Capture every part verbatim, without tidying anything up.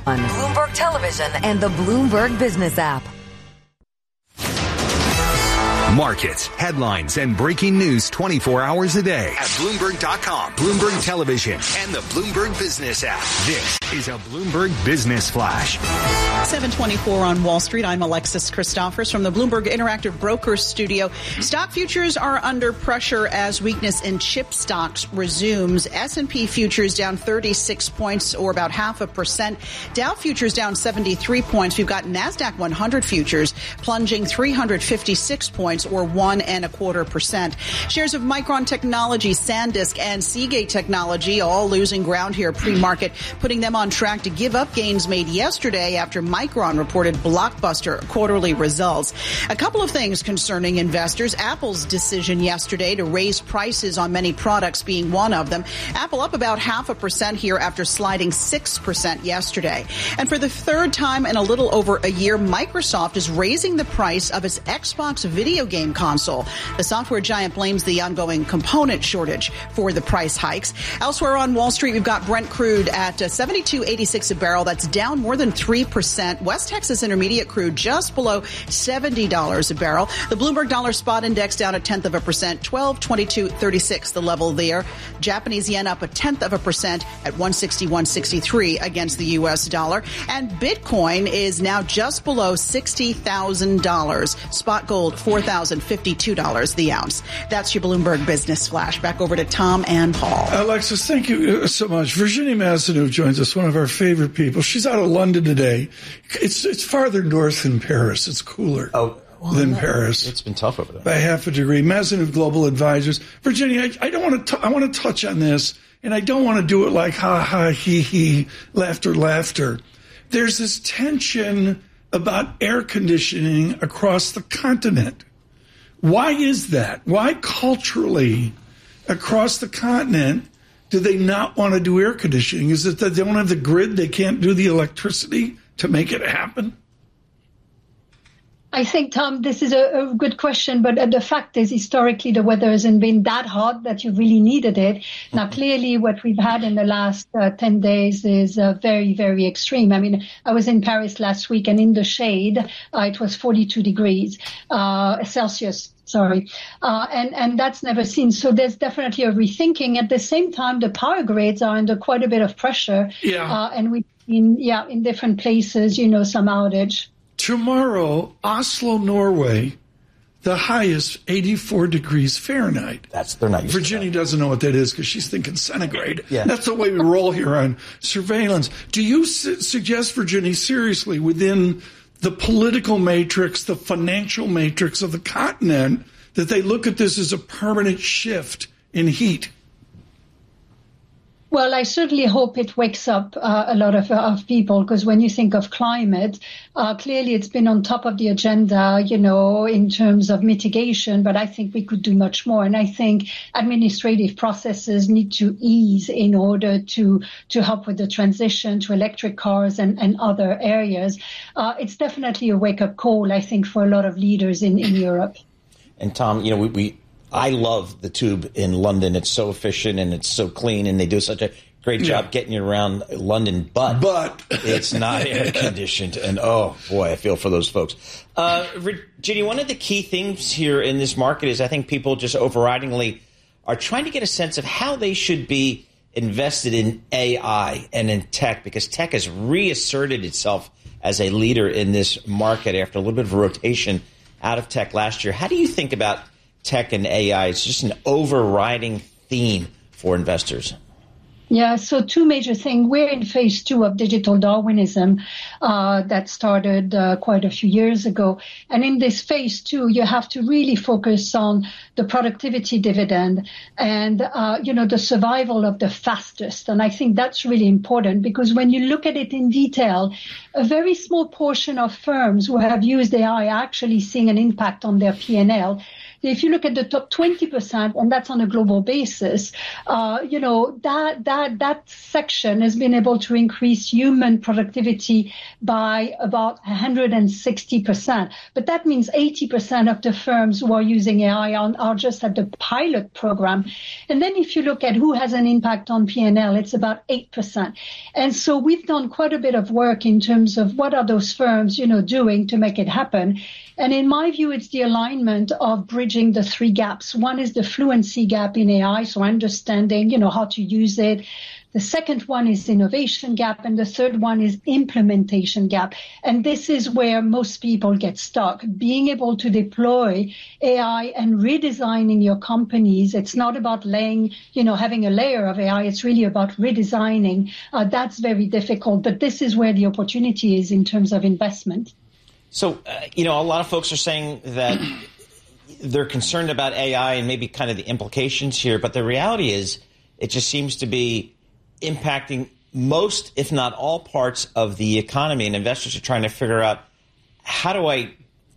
on Bloomberg Television and the Bloomberg Business app. Markets, headlines, and breaking news twenty-four hours a day at Bloomberg dot com, Bloomberg Television, and the Bloomberg Business app. This is a Bloomberg Business Flash. seven twenty-four on Wall Street. I'm Alexis Christophers from the Bloomberg Interactive Brokers studio. Stock futures are under pressure as weakness in chip stocks resumes. S and P futures down thirty-six points, or about half a percent. Dow futures down seventy-three points. We've got NASDAQ one hundred futures plunging three hundred fifty-six points, or one and a quarter percent. Shares of Micron Technology, SanDisk, and Seagate Technology all losing ground here pre-market, putting them on track to give up gains made yesterday after Micron reported blockbuster quarterly results. A couple of things concerning investors. Apple's decision yesterday to raise prices on many products being one of them. Apple up about half a percent here after sliding six percent yesterday. And for the third time in a little over a year, Microsoft is raising the price of its Xbox video game console. The software giant blames the ongoing component shortage for the price hikes. Elsewhere on Wall Street, we've got Brent crude at seventy-two eighty-six a barrel. That's down more than three percent. West Texas Intermediate crude just below seventy dollars a barrel. The Bloomberg Dollar Spot Index down a tenth of a percent, twelve twenty-two thirty-six, the level there. Japanese yen up a tenth of a percent at one sixty-one sixty-three against the U S dollar. And Bitcoin is now just below sixty thousand dollars. Spot gold, four thousand fifty-two dollars the ounce. That's your Bloomberg Business Flash. Back over to Tom and Paul. Alexis, thank you so much. Virginia Mazeneau joins us, one of our favorite people. She's out of London today. It's it's farther north than Paris. It's cooler oh, well, than Paris. It's been tough over there. By half a degree. Mazeneau Global Advisors. Virginia, I, I don't want to. I want to touch on this, and I don't want to do it like ha ha he he, laughter laughter. There's this tension about air conditioning across the continent. Why is that? Why culturally across the continent do they not want to do air conditioning? Is it that they don't have the grid, they can't do the electricity to make it happen? I think, Tom, this is a, a good question, but uh, the fact is historically the weather hasn't been that hot that you really needed it. Now, clearly what we've had in the last uh, ten days is uh, very, very extreme. I mean, I was in Paris last week, and in the shade, uh, it was forty-two degrees uh, Celsius. Sorry. Uh, and, and that's never seen. So there's definitely a rethinking. At the same time, the power grids are under quite a bit of pressure. Yeah. Uh, and we've seen, yeah, in different places, you know, some outage. Tomorrow, Oslo, Norway, the highest eighty-four degrees Fahrenheit. That's they're not used Virginia to that. Doesn't know what that is because she's thinking centigrade. Yeah. That's the way we roll here on surveillance. Do you su- suggest, Virginia, seriously, within the political matrix, the financial matrix of the continent, that they look at this as a permanent shift in heat? Well, I certainly hope it wakes up uh, a lot of, of people, because when you think of climate, uh, clearly it's been on top of the agenda, you know, in terms of mitigation, but I think we could do much more. And I think administrative processes need to ease in order to to help with the transition to electric cars and, and other areas. Uh, it's definitely a wake-up call, I think, for a lot of leaders in, in Europe. And Tom, you know, we, we I love the tube in London. It's so efficient and it's so clean, and they do such a great job yeah. getting you around London. But, but. it's not air conditioned. And, oh, boy, I feel for those folks. Uh, Virginia, one of the key things here in this market is I think people just overridingly are trying to get a sense of how they should be invested in A I and in tech, because tech has reasserted itself as a leader in this market after a little bit of a rotation out of tech last year. How do you think about tech and A I? It's just an overriding theme for investors. Yeah, so two major things. We're in phase two of digital Darwinism uh, that started uh, quite a few years ago. And in this phase two, you have to really focus on the productivity dividend and, uh, you know, the survival of the fastest. And I think that's really important, because when you look at it in detail, a very small portion of firms who have used A I are actually seeing an impact on their P and L. if you look at the top twenty percent, and that's on a global basis, uh, you know, that, that, that section has been able to increase human productivity by about one hundred sixty percent. But that means eighty percent of the firms who are using A I are, are just at the pilot program. And then if you look at who has an impact on P and L, it's about eight percent. And so we've done quite a bit of work in terms of what are those firms, you know, doing to make it happen. And in my view, it's the alignment of bridging the three gaps. One is the fluency gap in A I, so understanding, you know, how to use it. The second one is innovation gap, and the third one is implementation gap. And this is where most people get stuck. Being able to deploy A I and redesigning your companies, it's not about laying, you know, having a layer of A I. It's really about redesigning. Uh, that's very difficult, but this is where the opportunity is in terms of investment. So, uh, you know, a lot of folks are saying that they're concerned about A I and maybe kind of the implications here, but the reality is it just seems to be impacting most, if not all, parts of the economy, and investors are trying to figure out, how do I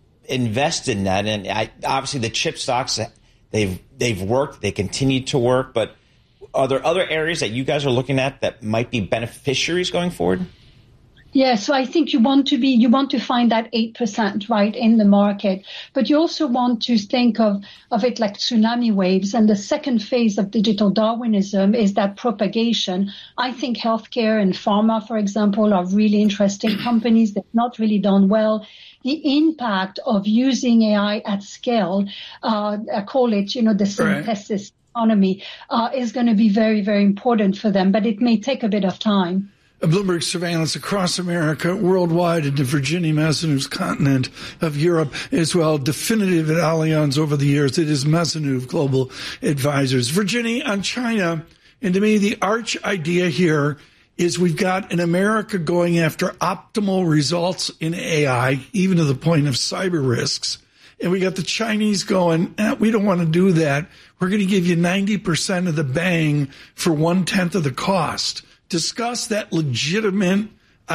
invest in that? And I, obviously the chip stocks, they've they've worked, they continue to work, but are there other areas that you guys are looking at that might be beneficiaries going forward? Yeah, so I think you want to be, you want to find that eight percent, right, in the market. But you also want to think of, of it like tsunami waves. And the second phase of digital Darwinism is that propagation. I think healthcare and pharma, for example, are really interesting companies that have not really done well. The impact of using A I at scale, uh, I call it, you know, the synthesis economy, uh, is going to be very, very important for them. But it may take a bit of time. Bloomberg surveillance across America, worldwide, into Virginie Maisonneuve's continent of Europe as well. Definitive at Allianz over the years. It is Maisonneuve Global Advisors. Virginie, on China, and to me, the arch idea here is we've got an America going after optimal results in A I, even to the point of cyber risks. And we got the Chinese going, eh, we don't want to do that. We're going to give you ninety percent of the bang for one-tenth of the cost. Discuss that legitimate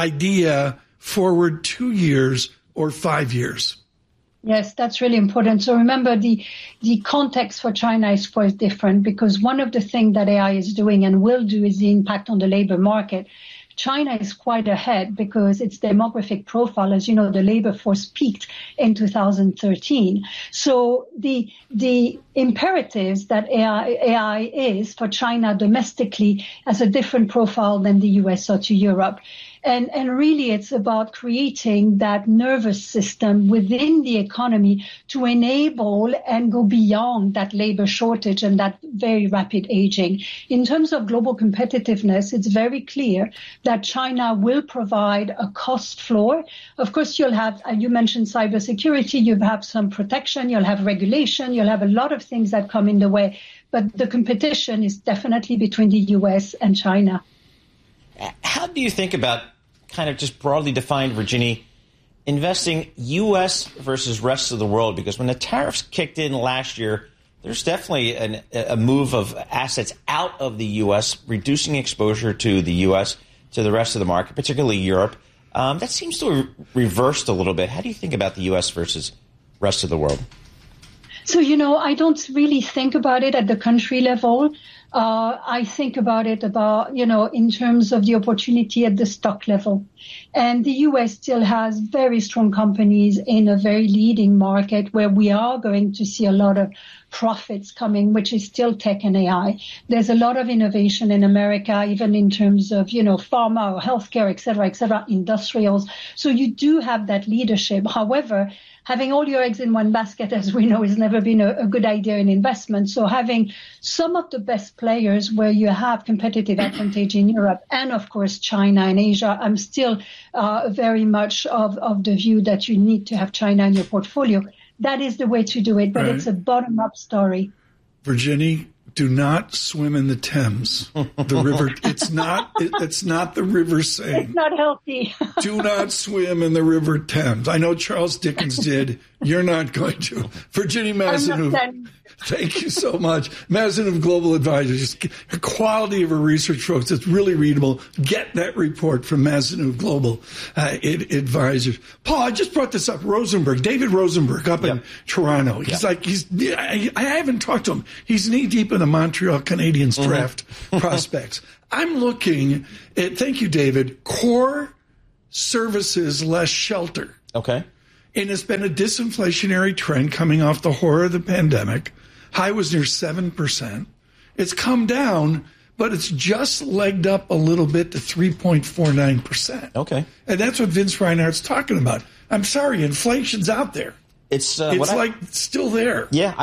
idea forward two years or five years. Yes, that's really important. So remember, the the context for China is quite different, because one of the things that A I is doing and will do is the impact on the labor market. China is quite ahead because its demographic profile, as you know, the labor force peaked in two thousand thirteen. So the the imperatives that A I, A I is for China domestically has a different profile than the U S or to Europe. And, and really, it's about creating that nervous system within the economy to enable and go beyond that labor shortage and that very rapid aging. In terms of global competitiveness, it's very clear that China will provide a cost floor. Of course, you'll have, you mentioned cybersecurity, you'll have some protection, you'll have regulation, you'll have a lot of things that come in the way. But the competition is definitely between the U S and China. How do you think about, kind of just broadly defined, Virginie, investing U S versus rest of the world? Because when the tariffs kicked in last year, there's definitely an, a move of assets out of the U S, reducing exposure to the U S, to the rest of the market, particularly Europe. Um, that seems to have reversed a little bit. How do you think about the U S versus rest of the world? So, you know, I don't really think about it at the country level. Uh, I think about it about, you know, in terms of the opportunity at the stock level. And the U S still has very strong companies in a very leading market where we are going to see a lot of profits coming, which is still tech and A I. There's a lot of innovation in America, even in terms of, you know, pharma or healthcare, et cetera, et cetera, industrials. So you do have that leadership. However, having all your eggs in one basket, as we know, has never been a, a good idea in investment. So having some of the best players where you have competitive advantage in Europe and, of course, China and Asia, I'm still uh, very much of, of the view that you need to have China in your portfolio. That is the way to do it, but right. It's a bottom-up story. Virginie, do not swim in the Thames. The river, it's not, it, it's not the river Seine. It's not healthy. Do not swim in the river Thames. I know Charles Dickens did You're not going to. Virginia Mazenouv, saying- thank you so much. Mazenouv Global Advisors. The quality of her research, folks, it's really readable. Get that report from Mazenouv Global uh, Advisors. Paul, I just brought this up. Rosenberg, David Rosenberg up yep. in Toronto. He's yep. like, he's. I, I haven't talked to him. He's knee deep in the Montreal Canadiens mm-hmm. draft prospects. I'm looking at, thank you, David, core services less shelter. Okay. And it's been a disinflationary trend coming off the horror of the pandemic. High was near seven percent. It's come down, but it's just legged up a little bit to three point four nine percent. Okay. And that's what Vince Reinhart's talking about. I'm sorry, inflation's out there. It's, uh, it's what like I, still there. Yeah.